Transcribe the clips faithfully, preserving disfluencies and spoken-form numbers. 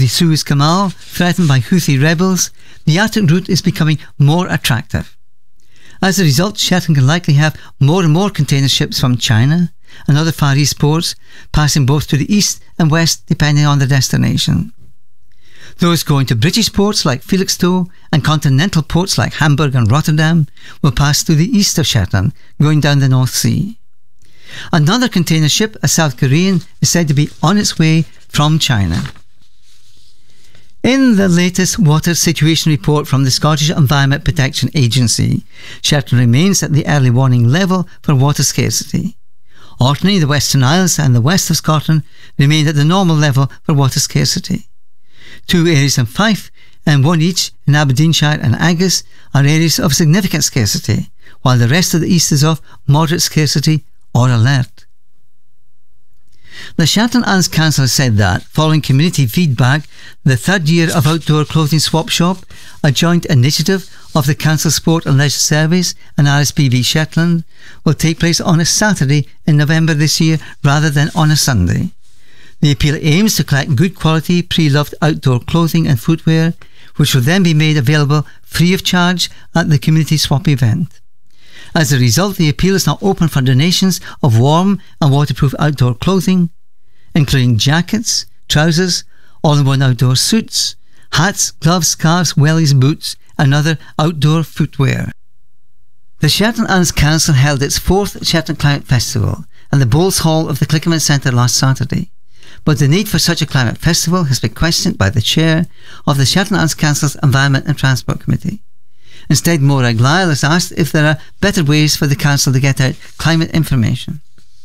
Suez Canal, threatened by Houthi rebels, the Arctic route is becoming more attractive. As a result, Shetland can likely have more and more container ships from China and other Far East ports, passing both to the east and west depending on the destination. Those going to British ports like Felixstowe and continental ports like Hamburg and Rotterdam will pass to the east of Shetland, going down the North Sea. Another container ship, a South Korean, is said to be on its way from China. In the latest water situation report from the Scottish Environment Protection Agency, Shetland remains at the early warning level for water scarcity. Orkney, the Western Isles and the west of Scotland remain at the normal level for water scarcity. Two areas in Fife and one each in Aberdeenshire and Angus are areas of significant scarcity, while the rest of the east is of moderate scarcity or alert. The Shetland Arms Council has said that, following community feedback, the third year of Outdoor Clothing Swap Shop, a joint initiative of the Council Sport and Leisure Service and R S P B Shetland, will take place on a Saturday in November this year rather than on a Sunday. The appeal aims to collect good quality pre-loved outdoor clothing and footwear, which will then be made available free of charge at the community swap event. As a result, the appeal is now open for donations of warm and waterproof outdoor clothing, including jackets, trousers, all-in-one outdoor suits, hats, gloves, scarves, wellies, boots, and other outdoor footwear. The Shetland Arms Council held its fourth Shetland Climate Festival at the Bowles Hall of the Clickerman Centre last Saturday, but the need for such a climate festival has been questioned by the chair of the Shetland Arms Council's Environment and Transport Committee. Instead, Morag Lyle has asked if there are better ways for the Council to get out climate information.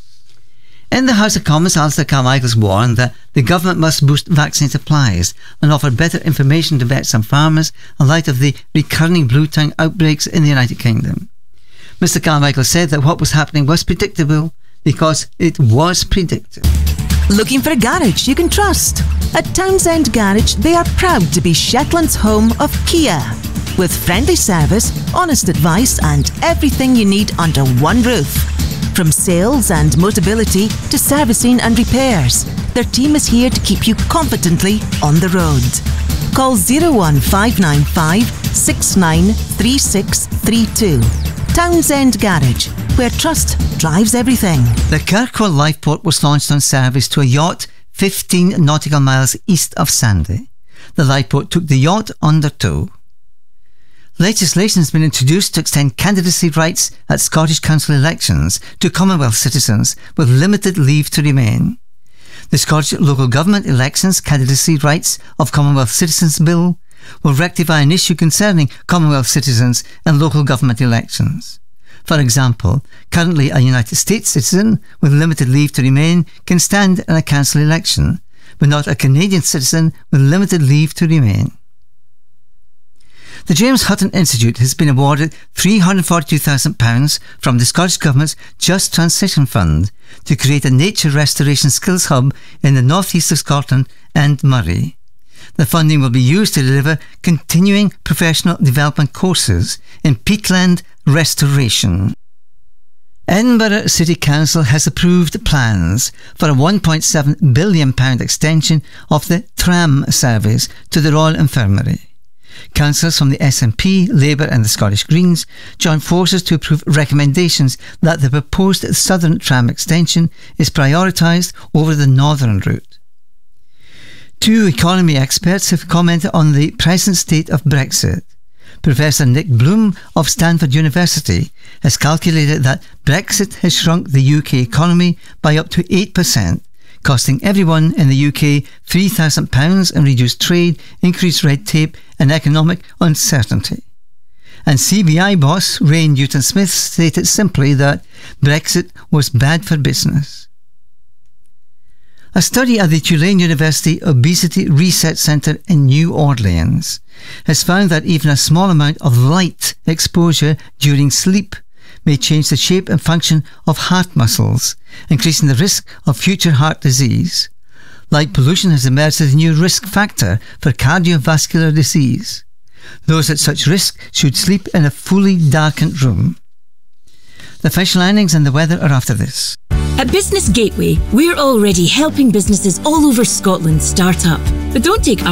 In the House of Commons, Alistair Carmichael's warned that the government must boost vaccine supplies and offer better information to vets and farmers in light of the recurring blue tongue outbreaks in the United Kingdom. Mister Carmichael said that what was happening was predictable because it was predicted. Looking for a garage you can trust? At Townsend Garage, they are proud to be Shetland's home of Kia. With friendly service, honest advice and everything you need under one roof. From sales and Motability to servicing and repairs, their team is here to keep you confidently on the road. Call zero one five nine five, six nine three six three two. Townsend Garage, where trust drives everything. The Kirkwall Lifeport was launched on service to a yacht fifteen nautical miles east of Sandy. The lifeboat took the yacht under tow. Legislation has been introduced to extend candidacy rights at Scottish Council elections to Commonwealth citizens with limited leave to remain. The Scottish Local Government Elections Candidacy Rights of Commonwealth Citizens Bill will rectify an issue concerning Commonwealth citizens and local government elections. For example, currently a United States citizen with limited leave to remain can stand in a council election, but not a Canadian citizen with limited leave to remain. The James Hutton Institute has been awarded three hundred forty-two thousand pounds from the Scottish Government's Just Transition Fund to create a nature restoration skills hub in the northeast of Scotland and Moray. The funding will be used to deliver continuing professional development courses in peatland restoration. Edinburgh City Council has approved plans for a one point seven billion pounds extension of the tram service to the Royal Infirmary. Councillors from the S N P, Labour and the Scottish Greens joined forces to approve recommendations that the proposed southern tram extension is prioritised over the northern route. Two economy experts have commented on the present state of Brexit. Professor Nick Bloom of Stanford University has calculated that Brexit has shrunk the U K economy by up to eight percent, costing everyone in the U K three thousand pounds in reduced trade, increased red tape and economic uncertainty. And C B I boss Ray Newton-Smith stated simply that Brexit was bad for business. A study at the Tulane University Obesity Research Centre in New Orleans has found that even a small amount of light exposure during sleep may change the shape and function of heart muscles, increasing the risk of future heart disease. Light pollution has emerged as a new risk factor for cardiovascular disease. Those at such risk should sleep in a fully darkened room. The official earnings and the weather are after this. At Business Gateway, we're already helping businesses all over Scotland start up. But don't take